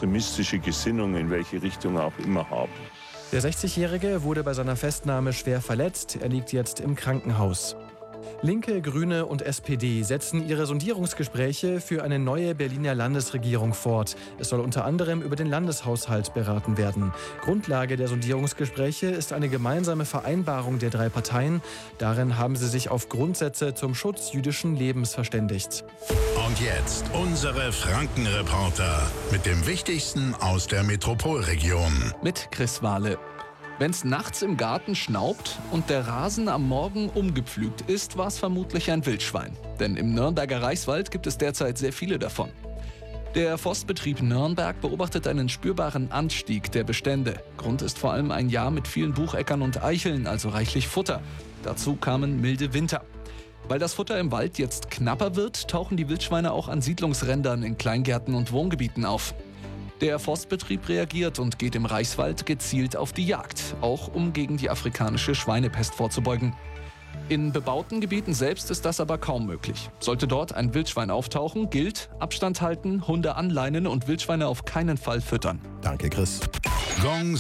extremistische Gesinnung in welche Richtung auch immer haben. Der 60-Jährige wurde bei seiner Festnahme schwer verletzt. Er liegt jetzt im Krankenhaus. Linke, Grüne und SPD setzen ihre Sondierungsgespräche für eine neue Berliner Landesregierung fort. Es soll unter anderem über den Landeshaushalt beraten werden. Grundlage der Sondierungsgespräche ist eine gemeinsame Vereinbarung der drei Parteien. Darin haben sie sich auf Grundsätze zum Schutz jüdischen Lebens verständigt. Und jetzt unsere Franken-Reporter mit dem Wichtigsten aus der Metropolregion. Mit Chris Wahle. Wenn's nachts im Garten schnaubt und der Rasen am Morgen umgepflügt ist, war es vermutlich ein Wildschwein. Denn im Nürnberger Reichswald gibt es derzeit sehr viele davon. Der Forstbetrieb Nürnberg beobachtet einen spürbaren Anstieg der Bestände. Grund ist vor allem ein Jahr mit vielen Bucheckern und Eicheln, also reichlich Futter. Dazu kamen milde Winter. Weil das Futter im Wald jetzt knapper wird, tauchen die Wildschweine auch an Siedlungsrändern in Kleingärten und Wohngebieten auf. Der Forstbetrieb reagiert und geht im Reichswald gezielt auf die Jagd, auch um gegen die afrikanische Schweinepest vorzubeugen. In bebauten Gebieten selbst ist das aber kaum möglich. Sollte dort ein Wildschwein auftauchen, gilt Abstand halten, Hunde anleinen und Wildschweine auf keinen Fall füttern. Danke, Chris. Gong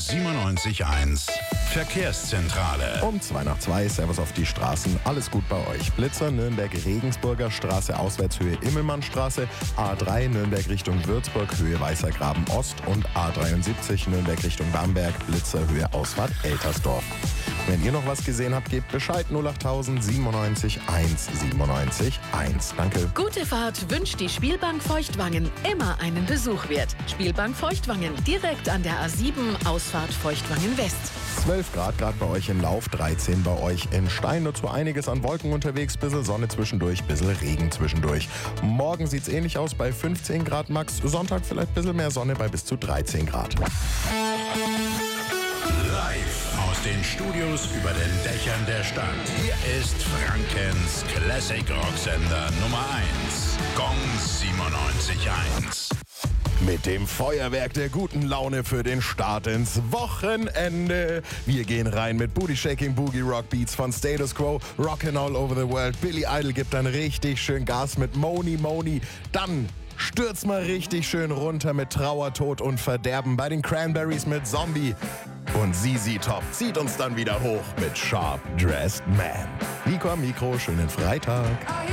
97.1 Verkehrszentrale. Um 2:02, Servus auf die Straßen. Alles gut bei euch. Blitzer Nürnberg Regensburger Straße, Auswärtshöhe Immelmannstraße, A3 Nürnberg Richtung Würzburg, Höhe Weißergraben Ost und A73 Nürnberg Richtung Bamberg, Blitzer Höhe Ausfahrt Eltersdorf. Wenn ihr noch was gesehen habt, gebt Bescheid 08000 97 1 97 1. Danke. Gute Fahrt wünscht die Spielbank Feuchtwangen. Immer einen Besuch wert. Spielbank Feuchtwangen, direkt an der A7, Ausfahrt Feuchtwangen West. 12 Grad gerade bei euch in Lauf, 13 bei euch in Stein. Dazu einiges an Wolken unterwegs, bisschen Sonne zwischendurch, bisschen Regen zwischendurch. Morgen sieht's ähnlich aus bei 15 Grad max. Sonntag vielleicht ein bisschen mehr Sonne bei bis zu 13 Grad. Live aus den Studios über den Dächern der Stadt. Hier ist Frankens Classic Rocksender Nummer 1. Gong 97.1. Mit dem Feuerwerk der guten Laune für den Start ins Wochenende. Wir gehen rein mit Booty Shaking Boogie Rock Beats von Status Quo, Rockin' All Over the World. Billy Idol gibt dann richtig schön Gas mit Moni Moni. Dann stürzt mal richtig schön runter mit Trauer, Tod und Verderben bei den Cranberries mit Zombie. Und ZZ Top zieht uns dann wieder hoch mit Sharp Dressed Man. Nico am Mikro, schönen Freitag.